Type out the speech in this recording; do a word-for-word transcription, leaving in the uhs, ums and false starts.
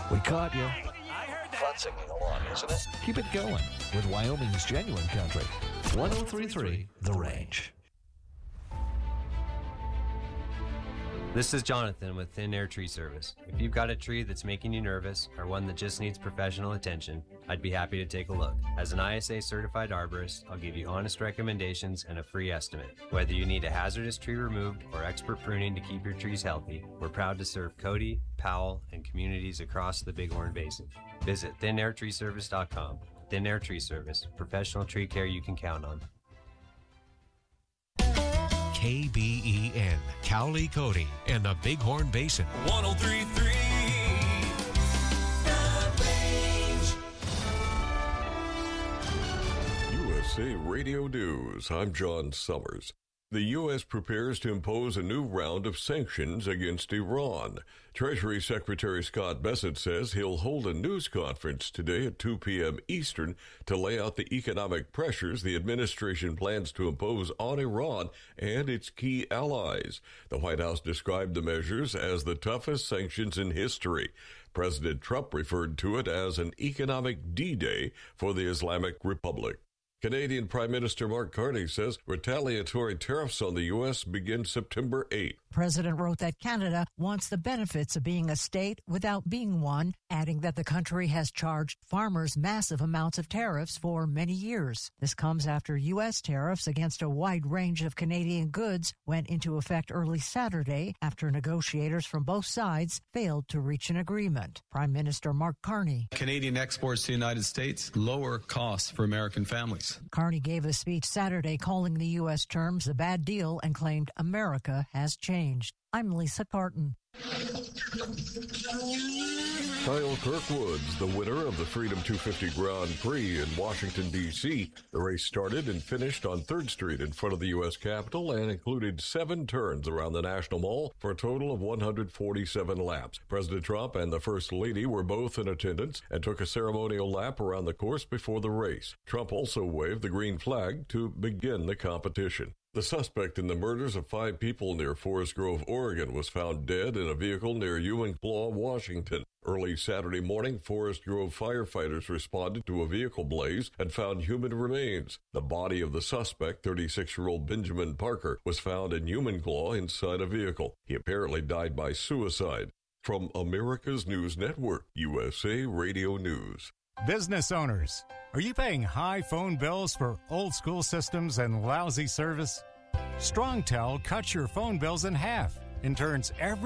We caught you. Fun singing along, isn't it? Keep it going with Wyoming's Genuine Country. one oh three point three The Range. This is Jonathan with Thin Air Tree Service. If you've got a tree that's making you nervous or one that just needs professional attention, I'd be happy to take a look. As an I S A certified arborist, I'll give you honest recommendations and a free estimate. Whether you need a hazardous tree removed or expert pruning to keep your trees healthy, we're proud to serve Cody, Powell, and communities across the Bighorn Basin. Visit thin air tree service dot com. Thin Air Tree Service, professional tree care you can count on. K B E N, Cowley, Cody, and the Bighorn Basin. one oh three point three The Range. U S A Radio News. I'm John Summers. The U S prepares to impose a new round of sanctions against Iran. Treasury Secretary Scott Bessent says he'll hold a news conference today at two p.m. Eastern to lay out the economic pressures the administration plans to impose on Iran and its key allies. The White House described the measures as the toughest sanctions in history. President Trump referred to it as an economic D-Day for the Islamic Republic. Canadian Prime Minister Mark Carney says retaliatory tariffs on the U S begin September eighth. The president wrote that Canada wants the benefits of being a state without being one, adding that the country has charged farmers massive amounts of tariffs for many years. This comes after U S tariffs against a wide range of Canadian goods went into effect early Saturday after negotiators from both sides failed to reach an agreement. Prime Minister Mark Carney. Canadian exports to the United States, lower costs for American families. Carney gave a speech Saturday calling the U S terms a bad deal and claimed America has changed. I'm Lisa Carton. Kyle Kirkwood's the winner of the Freedom two fifty Grand Prix in Washington, D C The race started and finished on third Street in front of the U S Capitol and included seven turns around the National Mall for a total of one hundred forty-seven laps. President Trump and the First Lady were both in attendance and took a ceremonial lap around the course before the race. Trump also waved the green flag to begin the competition. The suspect in the murders of five people near Forest Grove, Oregon, was found dead in a vehicle near Uwintlaw, Washington. Early Saturday morning, Forest Grove firefighters responded to a vehicle blaze and found human remains. The body of the suspect, thirty-six-year-old Benjamin Parker, was found in Uwintlaw inside a vehicle. He apparently died by suicide. From America's News Network, U S A Radio News. Business owners, are you paying high phone bills for old school systems and lousy service? StrongTel cuts your phone bills in half and turns every